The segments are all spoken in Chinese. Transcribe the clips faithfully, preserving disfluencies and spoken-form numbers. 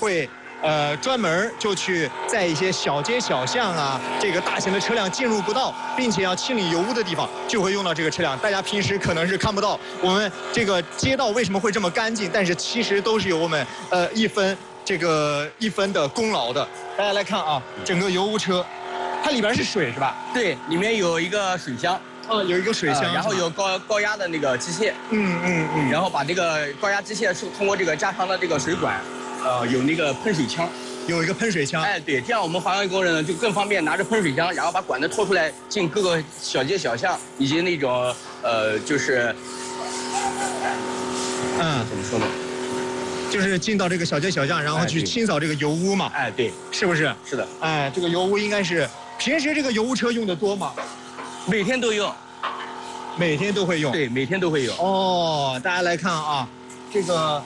会。 呃，专门就去在一些小街小巷啊，这个大型的车辆进入不到，并且要清理油污的地方，就会用到这个车辆。大家平时可能是看不到我们这个街道为什么会这么干净，但是其实都是由我们呃一分这个一分的功劳的。大家来看啊，整个油污车，它里边是水是吧？ 对，里面有一个水箱。 哦，有一个水箱， 呃、然后有高高压的那个机械， 嗯嗯嗯， 然后把这个高压机械是通过这个加长的这个水管，呃，有那个喷水枪， 有一个喷水枪， 哎，对，这样我们环卫工人呢就更方便拿着喷水枪，然后把管子拖出来进各个小街小巷，以及那种呃就是， 嗯， 怎么说呢？ 就是进到这个小街小巷，然后去清扫这个油污嘛， 哎，对， 是不是？ 是的， 哎，这个油污应该是平时这个油污车用的多吗？ 每天都用， 每天都会用。 对，每天都会有。 哦，大家来看啊，这个，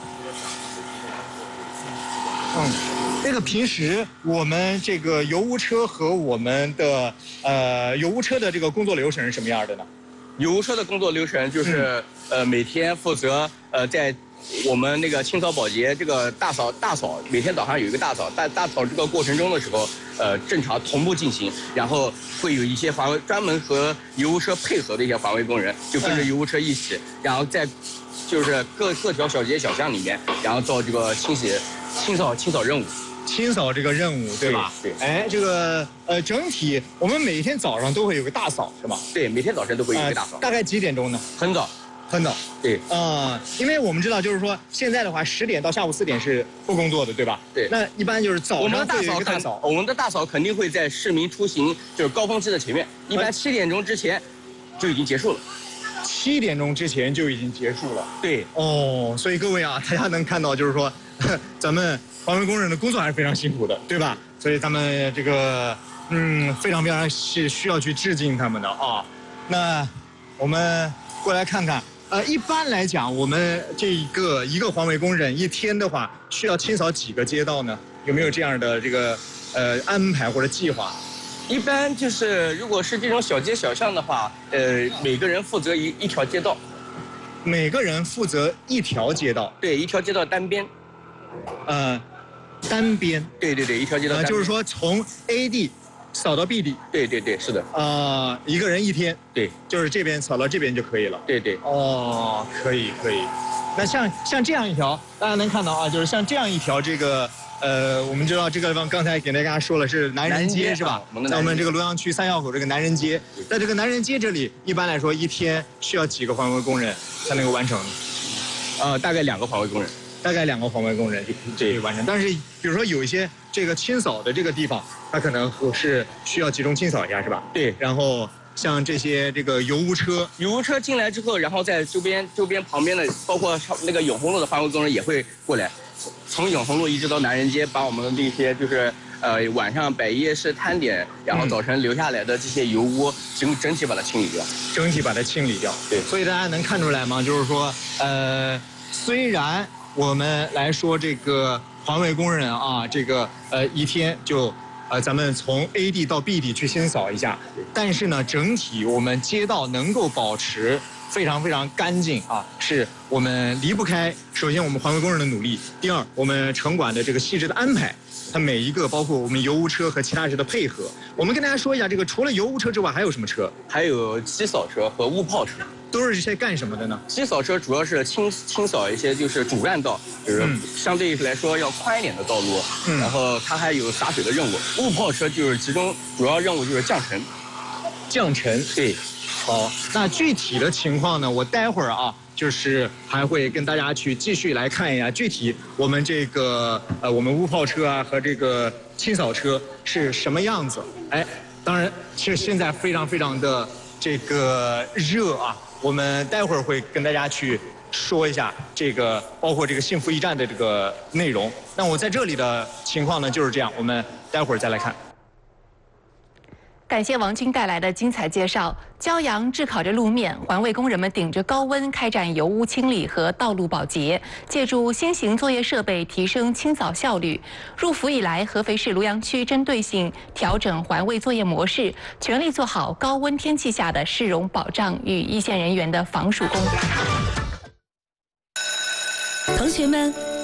嗯，这个平时我们这个油污车和我们的呃油污车的这个工作流程是什么样的呢？ 油污车的工作流程就是、嗯、呃每天负责呃在。 我们那个清扫保洁这个大扫大扫，每天早上有一个大扫，大大扫这个过程中的时候，呃，正常同步进行，然后会有一些环卫专门和油污车配合的一些环卫工人，就跟着油污车一起，然后在就是各各条小街小巷里面，然后做这个清洗、清扫、清扫任务， 清扫这个任务，对吧？ 对。对哎，这个呃，整体我们每天早上都会有个大扫，是吧？ 对，每天早晨都会有一个大扫。 呃、大概几点钟呢？ 很早。 很早， 对， 啊、呃，因为我们知道，就是说现在的话，十点到下午四点是不工作的，对吧？ 对。 那一般就是早上会有一个大扫， 我们的大扫肯定会在市民出行就是高峰期的前面，一般七点钟之前就已经结束了。 七点钟之前就已经结束了。 对。 哦，所以各位啊，大家能看到，就是说，咱们环卫工人的工作还是非常辛苦的，对吧？所以咱们这个，嗯，非常非常是需要去致敬他们的啊。那我们过来看看。 呃，一般来讲，我们这一个一个环卫工人一天的话，需要清扫几个街道呢？有没有这样的这个呃安排或者计划？ 一般就是如果是这种小街小巷的话，呃，每个人负责一一条街道， 每个人负责一条街道。 对，一条街道单边， 呃，单边。 对对对，一条街道单边。 呃，就是说从 A 地。 扫到 B 地， 对对对，是的。 啊、呃，一个人一天， 对， 就是这边扫到这边就可以了。 对对。 哦，可以可以。那像像这样一条，大家能看到啊，就是像这样一条这个，呃，我们知道这个地方刚才给大家说了是南人街是吧？在我们这个洛阳区三药口这个南人街，在这个南人街这里，一般来说一天需要几个环卫工人才能够完成？ 呃，大概两个环卫工人。 大概两个环卫工人就可以完成，但是比如说有一些这个清扫的这个地方，它可能是需要集中清扫一下，是吧？ 对。 然后像这些这个油污车， 油污车进来之后，然后在周边周边旁边的，包括那个永红路的环卫工人也会过来，从永红路一直到南人街，把我们的这些就是呃晚上摆夜市摊点，然后早晨留下来的这些油污，整整体把它清理掉， 整体把它清理掉。 对。 所以大家能看出来吗？就是说，呃，虽然。 我们来说这个环卫工人啊，这个呃一天就，呃咱们从 A 地到 B 地去清扫一下，但是呢，整体我们街道能够保持非常非常干净啊，是我们离不开首先我们环卫工人的努力，第二我们城管的这个细致的安排，它每一个包括我们油污车和其他车的配合。我们跟大家说一下，这个除了油污车之外还有什么车？ 还有机扫车和雾炮车。 都是这些干什么的呢？ 机扫车主要是清清扫一些就是主干道，就是相对来说要宽一点的道路。嗯、然后它还有洒水的任务。雾炮车就是其中主要任务就是降尘。 降尘， 对。 好，那具体的情况呢？我待会儿啊，就是还会跟大家去继续来看一下具体我们这个呃我们雾炮车啊和这个清扫车是什么样子。哎，当然，其实现在非常非常的这个热啊。 我们待会儿会跟大家去说一下这个，包括这个幸福驿站的这个内容。那我在这里的情况呢就是这样，我们待会儿再来看。 感谢王军带来的精彩介绍。骄阳炙烤着路面，环卫工人们顶着高温开展油污清理和道路保洁，借助新型作业设备提升清扫效率。入伏以来，合肥市庐阳区针对性调整环卫作业模式，全力做好高温天气下的市容保障与一线人员的防暑工作。 同学们，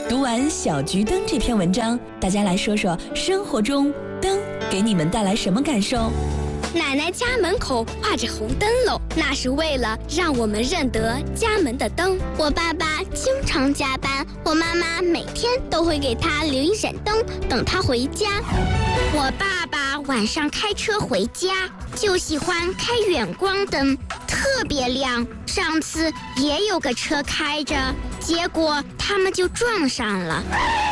读完《小桔灯》这篇文章，大家来说说生活中灯给你们带来什么感受？ 奶奶家门口挂着红灯笼，那是为了让我们认得家门的灯。 我爸爸经常加班，我妈妈每天都会给他留一盏灯，等他回家。我爸爸晚上开车回家，就喜欢开远光灯，特别亮。上次也有个车开着，结果他们就撞上了。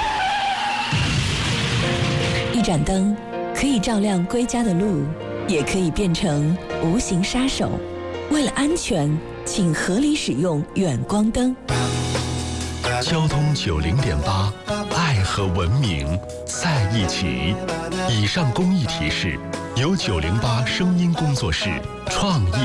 一盏灯可以照亮归家的路，也可以变成无形杀手。为了安全，请合理使用远光灯。 交通九零点八，爱和文明在一起。以上公益提示由九零八声音工作室创意。